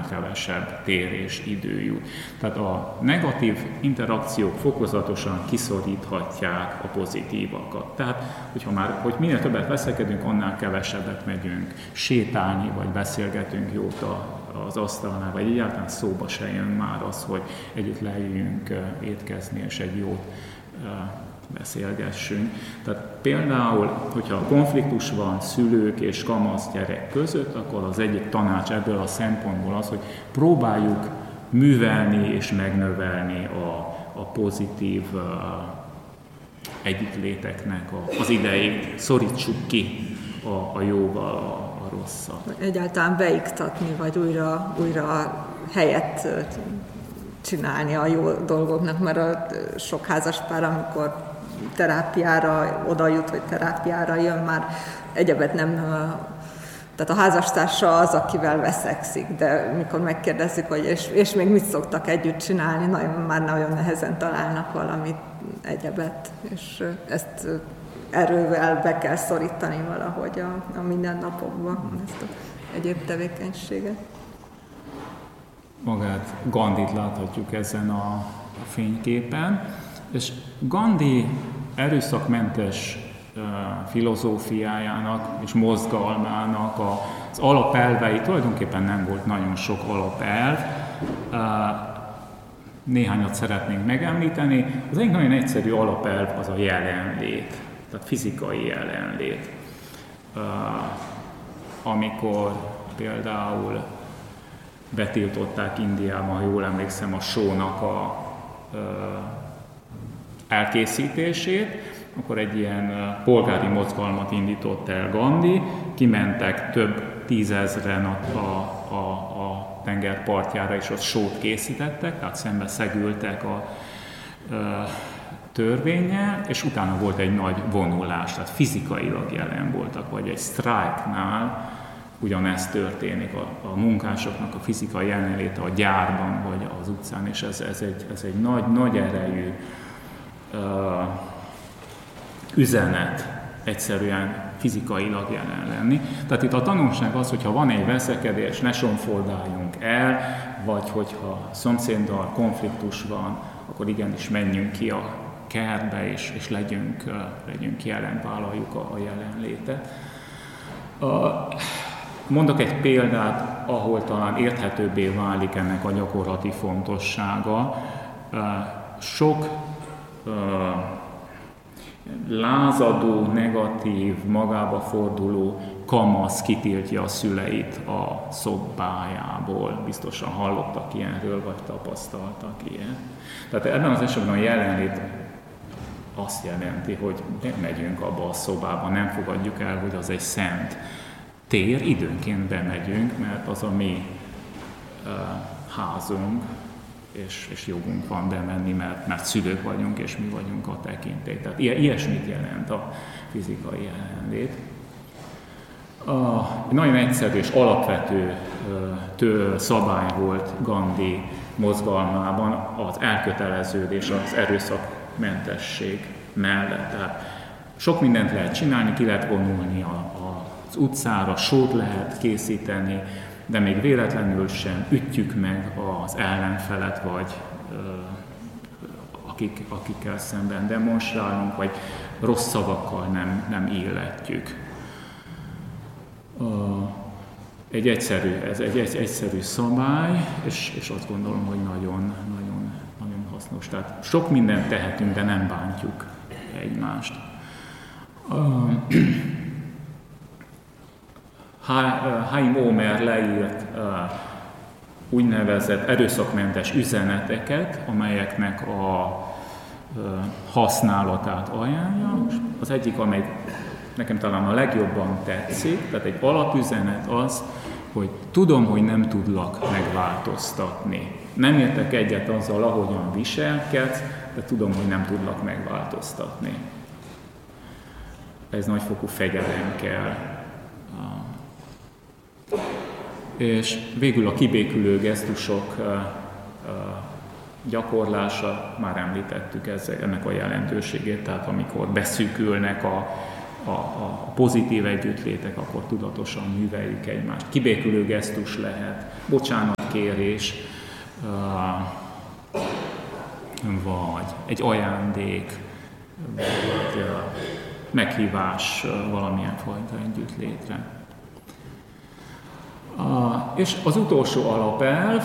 kevesebb tér és idő jut. Tehát a negatív interakciók fokozatosan kiszoríthatják a pozitívakat. Tehát, hogy minél többet veszekedünk, annál kevesebbet megyünk sétálni, vagy beszélgetünk jót az asztalnál, vagy egyáltalán szóba se jön már az, hogy együtt leüljünk étkezni, és egy jót beszélgessünk. Tehát például, hogyha konfliktus van szülők és kamasz gyerek között, akkor az egyik tanács ebből a szempontból az, hogy próbáljuk művelni és megnövelni a pozitív együttléteknek az idejét, szorítsuk ki a jóval a rosszat. Egyáltalán beiktatni, vagy újra helyet csinálni a jó dolgoknak, mert a sok házaspár, amikor terápiára oda jut, hogy terápiára jön, már egyebet nem, tehát a házastársa az, akivel veszekszik, de mikor megkérdezzük, hogy és még mit szoktak együtt csinálni, már nagyon nehezen találnak valamit egyebet, és ezt erővel be kell szorítani valahogy a mindennapokban, ezt az egyéb tevékenységet. Magát Gandhit láthatjuk ezen a fényképen, és Gandhi erőszakmentes filozófiájának és mozgalmának az alapelvei, tulajdonképpen nem volt nagyon sok alapelv, néhányat szeretnénk megemlíteni. Az egyik nagyon egyszerű alapelv az a jelenlét, tehát fizikai jelenlét. Amikor például betiltották Indiában, ha jól emlékszem, a sónak elkészítését, akkor egy ilyen polgári mozgalmat indított el Gandhi, kimentek több tízezren a tenger partjára, és ott sót készítettek, tehát szembe szegültek a törvénnyel, és utána volt egy nagy vonulás, tehát fizikailag jelen voltak, vagy egy sztrájknál ugyanezt történik, a munkásoknak a fizikai jelenléte a gyárban, vagy az utcán, és ez egy nagy erejű üzenet, egyszerűen fizikailag jelen lenni. Tehát itt a tanulság az, hogyha van egy veszekedés, ne sonfordáljunk el, vagy hogyha szomszéddal konfliktus van, akkor igenis menjünk ki a kertbe, és legyünk jelen, vállaljuk a jelenlétet. Mondok egy példát, ahol talán érthetőbbé válik ennek a gyakorlati fontossága. Sok lázadó, negatív, magába forduló kamasz kitiltja a szüleit a szobájából. Biztosan hallottak ilyenről, vagy tapasztaltak ilyet. Tehát ebben az esetben a jelenlét azt jelenti, hogy megyünk abba a szobába, nem fogadjuk el, hogy az egy szent tér, időnként bemegyünk, mert az a mi házunk, és jogunk van bemenni, mert szülők vagyunk, és mi vagyunk a tekintély. Tehát ilyesmit jelent a fizikai jelenlét. Nagyon egyszerű és alapvető szabály volt Gandhi mozgalmában az elköteleződés, az erőszakmentesség mellett. Tehát sok mindent lehet csinálni, ki lehet vonulni az utcára, sót lehet készíteni, de még véletlenül sem ütjük meg az ellenfelet, vagy akikkel szemben demonstrálunk, vagy rossz szavakkal nem illetjük. Ez egy egyszerű szabály, és azt gondolom, hogy nagyon hasznos. Tehát sok mindent tehetünk, de nem bántjuk egymást. Haim Omer leírt úgynevezett erőszakmentes üzeneteket, amelyeknek a használatát ajánlja. Az egyik, amely nekem talán a legjobban tetszik, tehát egy alapüzenet az, hogy tudom, hogy nem tudlak megváltoztatni. Nem értek egyet azzal, ahogyan viselkedsz, de tudom, hogy nem tudlak megváltoztatni. Ez nagyfokú fegyelem kell. És végül a kibékülő gesztusok gyakorlása, már említettük ennek a jelentőségét, tehát amikor beszűkülnek a pozitív együttlétek, akkor tudatosan műveljük egymást. Kibékülő gesztus lehet, bocsánatkérés, vagy egy ajándék, vagy meghívás valamilyen fajta együttlétre. És az utolsó alapelv,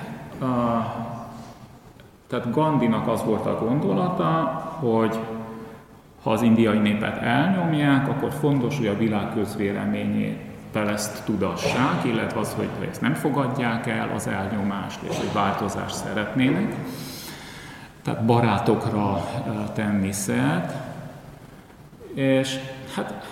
tehát Gandhinak az volt a gondolata, hogy ha az indiai népet elnyomják, akkor fontos, hogy a világ közvéleményével ezt tudassák, illetve az, hogy ezt nem fogadják el, az elnyomást, és hogy változást szeretnének. Tehát barátokra tenni szert. És hát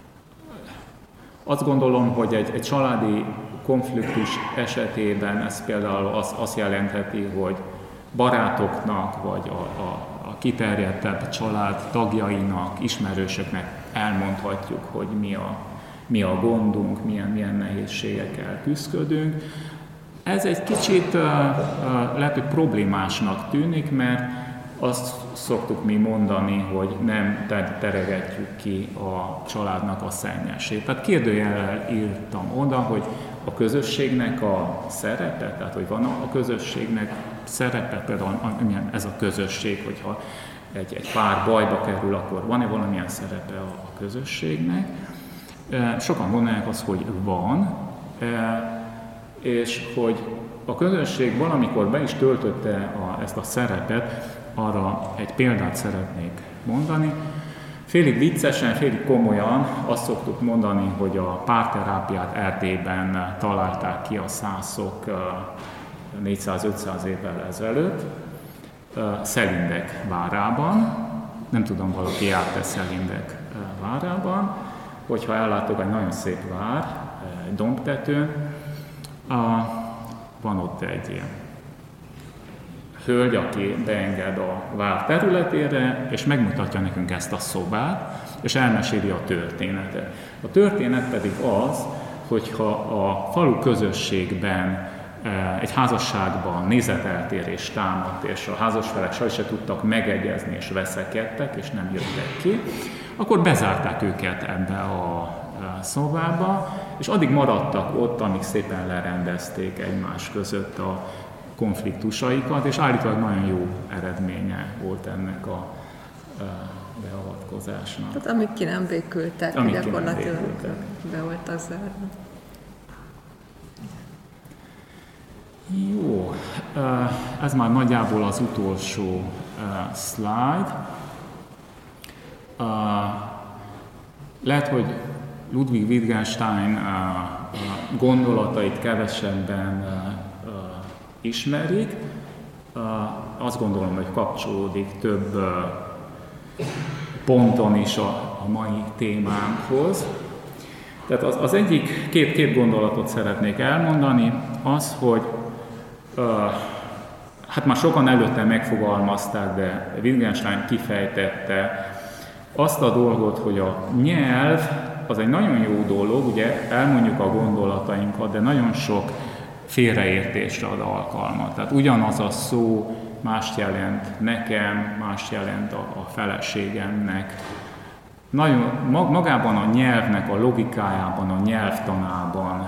azt gondolom, hogy egy családi konfliktus esetében ez például azt jelentheti, hogy barátoknak, vagy a kiterjedtebb család tagjainak, ismerősöknek elmondhatjuk, hogy mi a gondunk, milyen nehézségekkel küzdködünk. Ez egy kicsit lehet, hogy problémásnak tűnik, mert azt szoktuk mi mondani, hogy nem teregetjük ki a családnak a szennyesét. Tehát kérdőjellel írtam oda, hogy a közösségnek a szerepe, tehát hogy van a közösségnek szerepe, például ez a közösség, hogyha egy pár bajba kerül, akkor van-e valamilyen szerepe a közösségnek. Sokan gondolják azt, hogy van, és hogy a közösség valamikor be is töltötte ezt a szerepet, arra egy példát szeretnék mondani. Félig viccesen, félig komolyan azt szoktuk mondani, hogy a párterápiát Erdélyben találták ki a szászok 400-500 évvel ezelőtt, Szelindek várában. Nem tudom, valaki járt-e Szelindek várában, hogyha ellátok egy nagyon szép vár, egy dombtetőn, van ott egy ilyen hölgy, aki beenged a vár területére, és megmutatja nekünk ezt a szobát, és elmeséli a történetet. A történet pedig az, hogyha a falu közösségben egy házasságban nézeteltérés támadt, és a házasfelek se tudtak megegyezni, és veszekedtek, és nem jöttek ki, akkor bezárták őket ebbe a szobába, és addig maradtak ott, amíg szépen lerendezték egymás között a konfliktusaikat, és állítólag nagyon jó eredménye volt ennek a beavatkozásnak. Tehát amíg ki nem békültek, gyakorlatilag be voltak zárva. Jó, ez már nagyjából az utolsó slide. Lehet, hogy Ludwig Wittgenstein gondolatait kevesebben ismerik. Azt gondolom, hogy kapcsolódik több ponton is a mai témánkhoz. Tehát az egyik két gondolatot szeretnék elmondani, az, hogy hát már sokan előtte megfogalmazták, de Wittgenstein kifejtette azt a dolgot, hogy a nyelv az egy nagyon jó dolog, ugye elmondjuk a gondolatainkat, de nagyon sok félreértésre ad alkalmat. Tehát ugyanaz a szó mást jelent nekem, mást jelent a feleségemnek. Nagyon, magában a nyelvnek, a logikájában, a nyelvtanában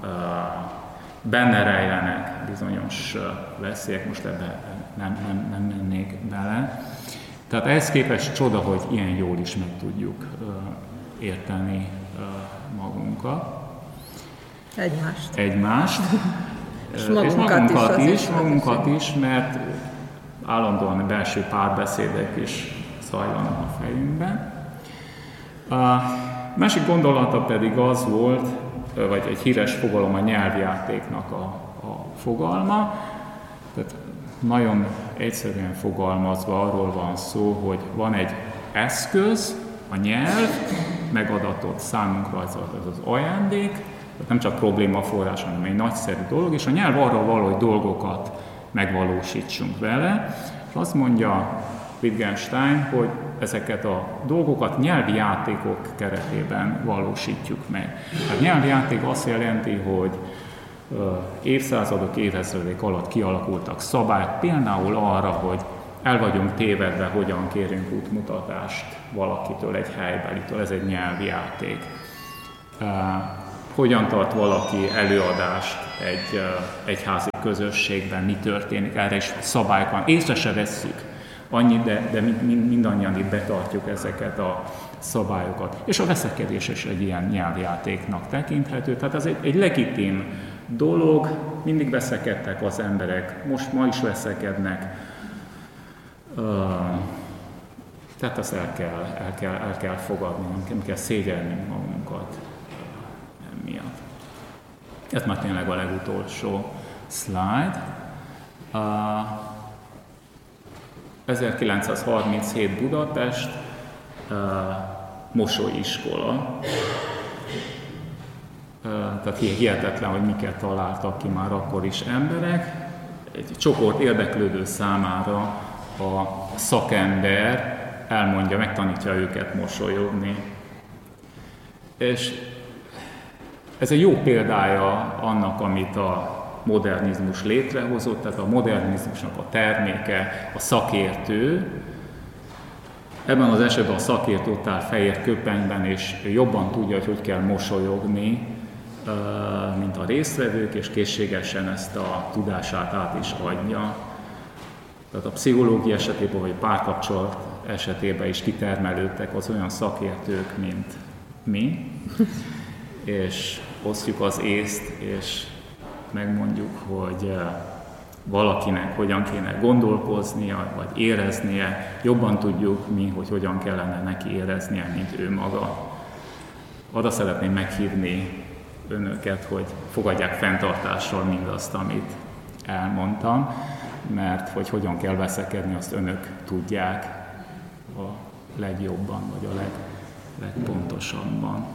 benne rejlenek bizonyos veszélyek, most ebbe nem mennék bele. Tehát ehhez képest csoda, hogy ilyen jól is meg tudjuk érteni magunkat. Egymást. És magunkat is, mert állandóan a belső párbeszédek is zajlanak a fejünkben. A másik gondolata pedig az volt, vagy egy híres fogalom a nyelvjátéknak a fogalma. Tehát nagyon egyszerűen fogalmazva arról van szó, hogy van egy eszköz, a nyelv, megadatott számunkra az ajándék, tehát nem csak problémaforrás, hanem egy nagyszerű dolog, és a nyelv arra való, hogy dolgokat megvalósítsunk vele, és azt mondja Wittgenstein, hogy ezeket a dolgokat nyelvi játékok keretében valósítjuk meg. A nyelvi játék azt jelenti, hogy évszázadok, évezredek alatt kialakultak szabályok, például arra, hogy el vagyunk tévedve, hogyan kérünk útmutatást valakitől, egy helybelitől, ez egy nyelvi játék. Hogyan tart valaki előadást egy egyházi közösségben, mi történik, erre is szabályok van, észre se vesszük annyit, de mindannyian itt betartjuk ezeket a szabályokat. És a veszekedés is egy ilyen nyelvjátéknak tekinthető, tehát ez egy legitim dolog, mindig veszekedtek az emberek, ma is veszekednek, tehát azt el kell fogadni, nem kell szégyelnünk magunkat emiatt. Ez már tényleg a legutolsó slide. 1937 Budapest, Mosolyiskola. Tehát hihetetlen, hogy miket találtak ki már akkor is emberek. Egy csoport érdeklődő számára a szakember elmondja, megtanítja őket mosolyogni. És ez egy jó példája annak, amit a modernizmus létrehozott, tehát a modernizmusnak a terméke, a szakértő. Ebben az esetben a szakértő ott áll fehér köpenyben, és jobban tudja, hogy kell mosolyogni, mint a résztvevők, és készségesen ezt a tudását át is adja. Tehát a pszichológia esetében, vagy párkapcsolat esetében is kitermelődtek az olyan szakértők, mint mi, és osztjuk az észt, és megmondjuk, hogy valakinek hogyan kéne gondolkoznia, vagy éreznie, jobban tudjuk mi, hogy hogyan kellene neki éreznie, mint ő maga. Arra szeretném meghívni önöket, hogy fogadják fenntartással mindazt, amit elmondtam, mert hogy hogyan kell veszekedni, azt önök tudják a legjobban, vagy a legpontosabban.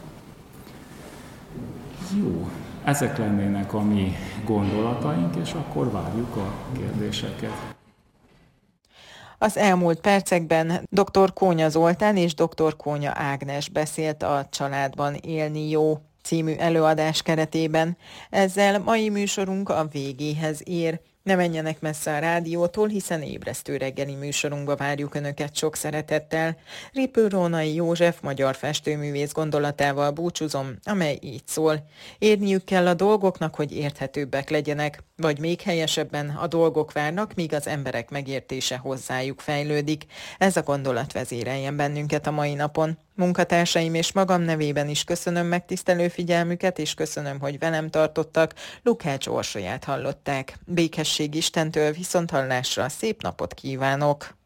Jó, ezek lennének a mi gondolataink, és akkor várjuk a kérdéseket. Az elmúlt percekben dr. Kónya Zoltán és dr. Kónya Ágnes beszélt a Családban élni jó című előadás keretében. Ezzel mai műsorunk a végéhez ér. Ne menjenek messze a rádiótól, hiszen ébresztő reggeli műsorunkba várjuk Önöket sok szeretettel. Ripő Rónai József magyar festőművész gondolatával búcsúzom, amely így szól. Érniük kell a dolgoknak, hogy érthetőbbek legyenek, vagy még helyesebben a dolgok várnak, míg az emberek megértése hozzájuk fejlődik. Ez a gondolat vezéreljen bennünket a mai napon. Munkatársaim és magam nevében is köszönöm megtisztelő figyelmüket, és köszönöm, hogy velem tartottak. Lukács Orsolyát hallották. Békesség Istentől, viszonthallásra, szép napot kívánok!